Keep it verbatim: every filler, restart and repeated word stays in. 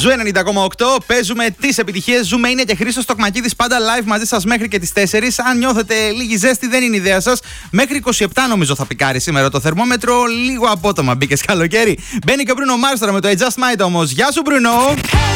Ζου ενενήντα κόμμα οκτώ. Παίζουμε τις επιτυχίες. Ζούμε είναι και Χρήστος Τοκμακίδης πάντα live μαζί σας μέχρι και τις τέσσερις. Αν νιώθετε λίγη ζέστη, δεν είναι ιδέα σας. Μέχρι είκοσι επτά νομίζω θα πικάρει σήμερα το θερμόμετρο. Λίγο απότομα μπήκε καλοκαίρι. Μπαίνει και ο Μπρούνο Μάρς με το I Just Might όμως. Γεια σου, Μπρούνο!